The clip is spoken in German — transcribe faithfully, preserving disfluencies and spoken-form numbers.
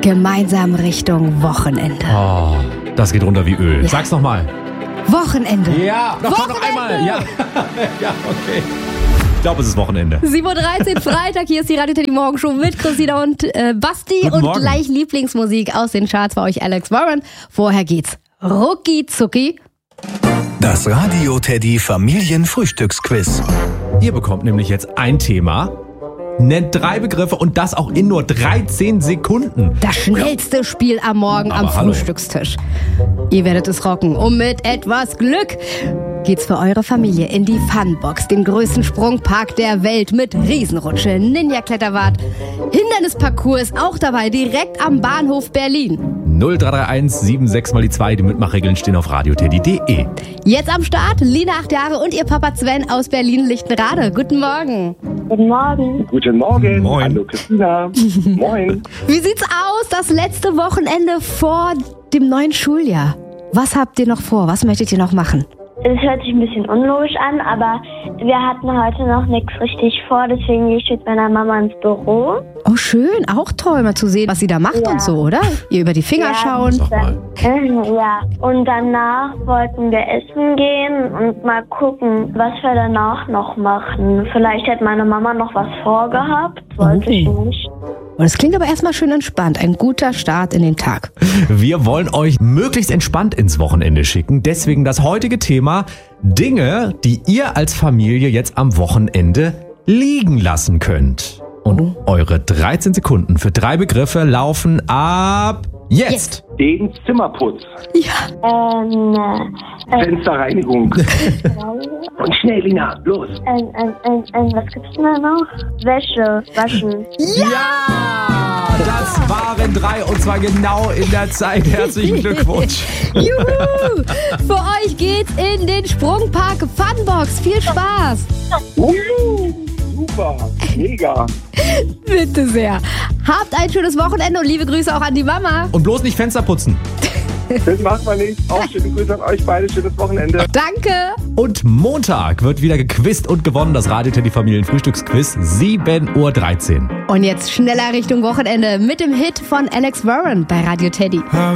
gemeinsam Richtung Wochenende. Oh, das geht runter wie Öl. Ja. Sag's nochmal. Wochenende. Ja, noch, Wochenende. noch einmal. Ja, ja, okay. Ich glaube, es ist Wochenende. sieben Uhr dreizehn, Freitag, hier ist die Radio Teddy Morgenshow mit Christina und äh, Basti. Guten und Morgen. Gleich Lieblingsmusik aus den Charts bei euch, Alex Warren. Vorher geht's rucki zucki. Das Radio Teddy Familienfrühstücksquiz. Ihr bekommt nämlich jetzt ein Thema, nennt drei Begriffe und das auch in nur dreizehn Sekunden. Das schnellste Spiel am Morgen Aber am hallo. Frühstückstisch. Ihr werdet es rocken. Und mit etwas Glück geht's für eure Familie in die Funbox, den größten Sprungpark der Welt mit Riesenrutsche, Ninja-Kletterwart, Hindernisparcours ist auch dabei, direkt am Bahnhof Berlin. null drei drei eins sieben sechs mal die zwei. Die Mitmachregeln stehen auf radioteddy punkt de. Jetzt am Start Lina, acht Jahre und ihr Papa Sven aus Berlin-Lichtenrade. Guten Morgen. Guten Morgen. Guten Morgen. Moin. Hallo Christina. Moin. Wie sieht's aus, das letzte Wochenende vor dem neuen Schuljahr? Was habt ihr noch vor? Was möchtet ihr noch machen? Es hört sich ein bisschen unlogisch an, aber wir hatten heute noch nichts richtig vor, deswegen gehe ich mit meiner Mama ins Büro. Oh, schön. Auch toll, mal zu sehen, was sie da macht Ja. und so, oder? Ihr über die Finger Ja. schauen. Sag mal. Ähm, ja, und danach wollten wir essen gehen und mal gucken, was wir danach noch machen. Vielleicht hat meine Mama noch was vorgehabt, wollte Oh. ich nicht. Und es klingt aber erstmal schön entspannt. Ein guter Start in den Tag. Wir wollen euch möglichst entspannt ins Wochenende schicken. Deswegen das heutige Thema: Dinge, die ihr als Familie jetzt am Wochenende liegen lassen könnt. Und eure dreizehn Sekunden für drei Begriffe laufen ab jetzt. Den Zimmerputz, Ähm, äh, Fensterreinigung. Und schnell, Lina, los. ähm, ähm, ähm, ähm, was gibt's denn da noch? Wäsche, waschen. Ja! Das waren drei und zwar genau in der Zeit. Herzlichen Glückwunsch. Juhu! Für euch geht's in den Sprungpark Funbox. Viel Spaß. Uh, super, mega. Bitte sehr. Habt ein schönes Wochenende und liebe Grüße auch an die Mama. Und bloß nicht Fenster putzen. Das macht man nicht. Auch schöne Grüße an euch beide. Schönes Wochenende. Danke. Und Montag wird wieder gequizt und gewonnen. Das Radio Teddy Familienfrühstücksquiz. sieben Uhr dreizehn. Und jetzt schneller Richtung Wochenende mit dem Hit von Alex Warren bei Radio Teddy.